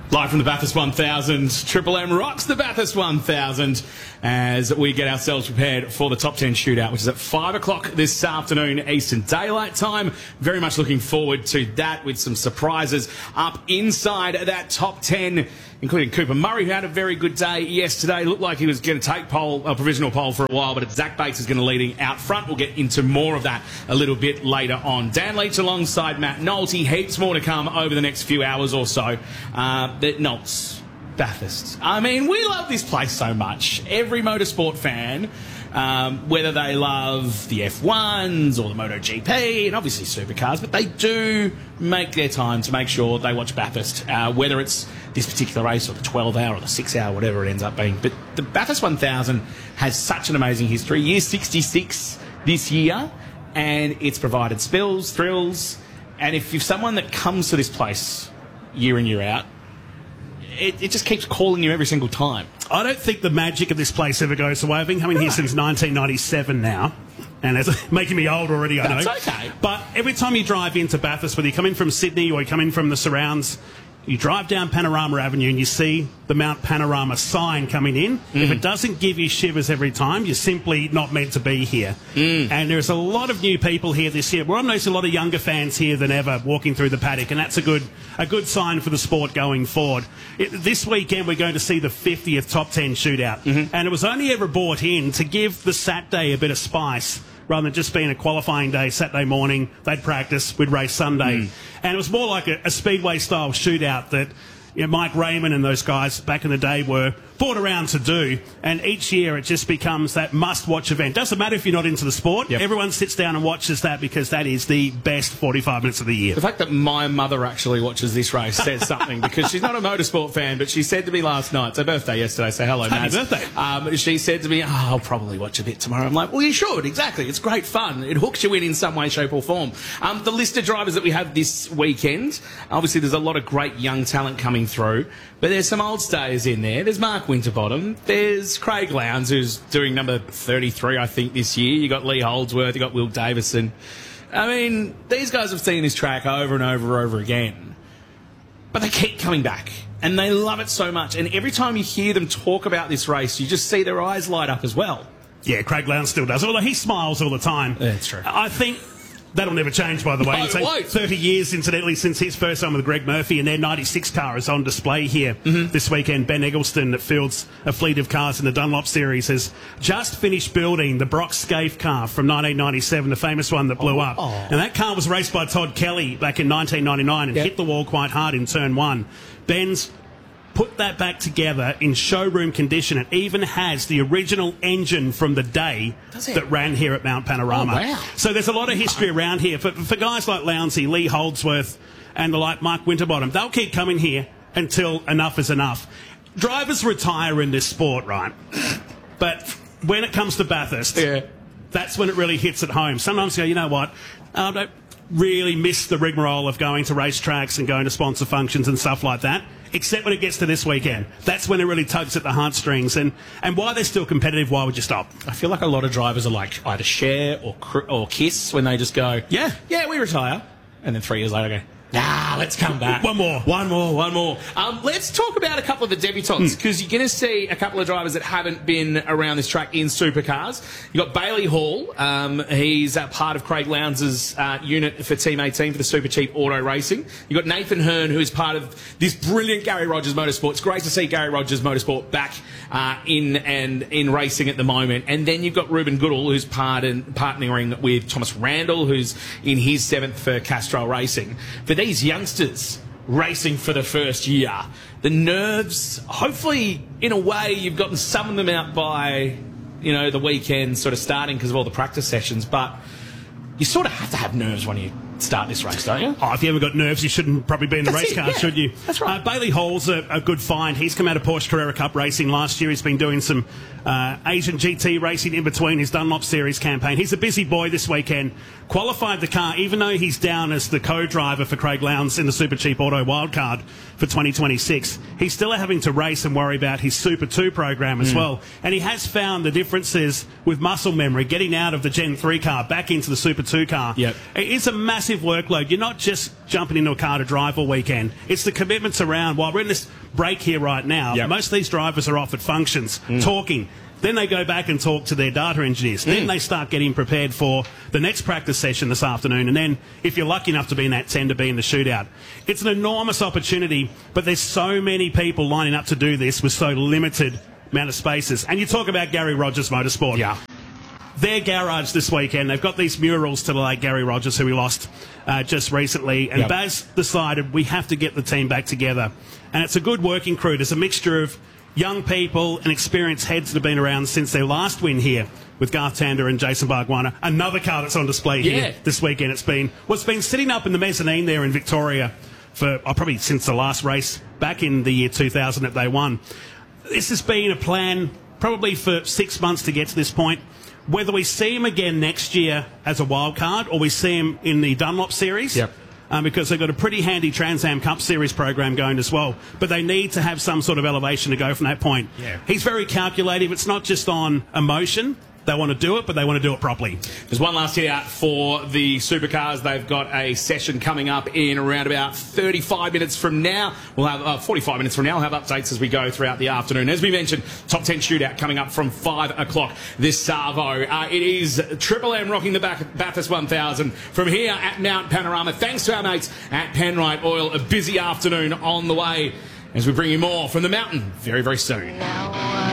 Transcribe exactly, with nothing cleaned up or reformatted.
Live from the Bathurst one thousand, Triple M rocks the Bathurst one thousand as we get ourselves prepared for the top ten shootout, which is at five o'clock this afternoon Eastern Daylight Time. Very much looking forward to that with some surprises up inside that top ten, including Cooper Murray, who had a very good day yesterday. Looked like he was going to take pole, a provisional pole for a while, but Zach Bates is going to leading out front. We'll get into more of that a little bit later on. Dan Leach alongside Matt Nolte. Heaps more to come over the next few hours or so. Uh, but Nolts, Bathurst. I mean, we love this place so much. Every motorsport fan, um, whether they love the F ones or the MotoGP and obviously supercars, but they do make their time to make sure they watch Bathurst, uh, whether it's this particular race or the twelve hour or the six hour, whatever it ends up being. But the Bathurst one thousand has such an amazing history. Year sixty-six this year, and it's provided spills, thrills, and if you're someone that comes to this place year in, year out, It, it just keeps calling you every single time. I don't think the magic of this place ever goes away. I've been coming here since nineteen ninety-seven now, and it's making me old already, I know. That's okay. But every time you drive into Bathurst, whether you come in from Sydney or you come in from the surrounds, you drive down Panorama Avenue and you see the Mount Panorama sign coming in. Mm. If it doesn't give you shivers every time, you're simply not meant to be here. Mm. And there's a lot of new people here this year. Well, I'm noticing a lot of younger fans here than ever walking through the paddock, and that's a good a good sign for the sport going forward. It, this weekend we're going to see the fiftieth Top ten shootout, mm-hmm. and it was only ever brought in to give the Saturday a bit of spice, rather than just being a qualifying day, Saturday morning, they'd practice, we'd race Sunday. Mm. And it was more like a, a Speedway-style shootout that you know, Mike Raymond and those guys back in the day were brought around to do. And each year it just becomes that must-watch event. Doesn't matter if you're not into the sport. Yep. Everyone sits down and watches that because that is the best forty-five minutes of the year. The fact that my mother actually watches this race says something, because she's not a motorsport fan, but she said to me last night, it's her birthday yesterday, so hello, Matt. Happy birthday. Um, she said to me, oh, I'll probably watch a bit tomorrow. I'm like, well, you should, exactly. It's great fun. It hooks you in in some way, shape or form. Um, the list of drivers that we have this weekend, obviously there's a lot of great young talent coming through, but there's some old stayers in there. There's Mark Winterbottom. There's Craig Lowndes, who's doing number thirty-three, I think, this year. You got Lee Holdsworth. You got Will Davison. I mean, these guys have seen this track over and over and over again, but they keep coming back, and they love it so much. And every time you hear them talk about this race, you just see their eyes light up as well. Yeah, Craig Lowndes still does, although he smiles all the time. Yeah, that's true. I think that'll never change, by the way. No, it's it won't. thirty years, incidentally, since his first time with Greg Murphy, and their ninety-six car is on display here mm-hmm. this weekend. Ben Eggleston, that fields a fleet of cars in the Dunlop Series, has just finished building the Brock Scaife car from nineteen ninety-seven, the famous one that blew oh, up. Oh. And that car was raced by Todd Kelly back in nineteen ninety-nine and yep. hit the wall quite hard in turn one. Ben's put that back together in showroom condition. It even has the original engine from the day that ran here at Mount Panorama. Oh, wow. So there's a lot of history around here. For, for guys like Lounsey, Lee Holdsworth, and the like Mark Winterbottom, they'll keep coming here until enough is enough. Drivers retire in this sport, right? But when it comes to Bathurst, yeah. that's when it really hits at home. Sometimes you go, you know what, I don't really miss the rigmarole of going to racetracks and going to sponsor functions and stuff like that. Except when it gets to this weekend. That's when it really tugs at the heartstrings. And, and why they're still competitive, why would you stop? I feel like a lot of drivers are like either Share or or Kiss when they just go, yeah, yeah, we retire. And then three years later go, nah, let's come back. One more. One more, one more. Um, let's talk about a couple of the debutantes, because mm. you're going to see a couple of drivers that haven't been around this track in supercars. You've got Bailey Hall. Um, he's a part of Craig Lowndes' uh, unit for Team eighteen for the Super Cheap Auto Racing. You've got Nathan Hearn, who is part of this brilliant Gary Rogers Motorsport. It's great to see Gary Rogers Motorsport back uh, in and in racing at the moment. And then you've got Ruben Goodall, who's part in, partnering with Thomas Randall, who's in his seventh for Castrol Racing. For these youngsters racing for the first year, the nerves, hopefully in a way you've gotten some of them out by, you know, the weekend sort of starting because of all the practice sessions, but you sort of have to have nerves when you start this race, don't you? Oh, if you haven't got nerves, you shouldn't probably be in the That's race it, car, yeah. should you? That's right. Uh, Bailey Hall's a, a good find. He's come out of Porsche Carrera Cup racing last year. He's been doing some uh, Asian G T racing in between his Dunlop Series campaign. He's a busy boy this weekend. Qualified the car, even though he's down as the co-driver for Craig Lowndes in the Super Cheap Auto Wildcard for twenty twenty-six. He's still having to race and worry about his Super two program as mm. well. And he has found the differences with muscle memory, getting out of the Gen three car back into the Super two car. Yep. It is a massive massive workload. You're not just jumping into a car to drive all weekend. It's the commitments around. While we're in this break here right now, Yep. most of these drivers are off at functions, mm. talking. Then they go back and talk to their data engineers. Then mm. they start getting prepared for the next practice session this afternoon. And then, if you're lucky enough to be in that ten to be in the shootout, it's an enormous opportunity, but there's so many people lining up to do this with so limited amount of spaces. And you talk about Gary Rogers Motorsport. Yeah. Their garage this weekend, they've got these murals to the late Gary Rogers, who we lost uh, just recently. And yep. Baz decided we have to get the team back together. And it's a good working crew. There's a mixture of young people and experienced heads that have been around since their last win here with Garth Tander and Jason Bargwanna. Another car that's on display here yeah. this weekend. It's been, well, it's been sitting up in the mezzanine there in Victoria for oh, probably since the last race back in the year two thousand that they won. This has been a plan probably for six months to get to this point. Whether we see him again next year as a wild card or we see him in the Dunlop Series, yep. um, because they've got a pretty handy Trans Am Cup Series program going as well. But they need to have some sort of elevation to go from that point. Yeah. He's very calculative. It's not just on emotion. They want to do it, but they want to do it properly. There's one last hit out for the supercars. They've got a session coming up in around about thirty-five minutes from now. We'll have uh, forty-five minutes from now. We'll have updates as we go throughout the afternoon. As we mentioned, top ten shootout coming up from five o'clock this Savo. Uh, it is Triple M rocking the back Bathurst one thousand from here at Mount Panorama. Thanks to our mates at Penrite Oil. A busy afternoon on the way as we bring you more from the mountain very, very soon. Now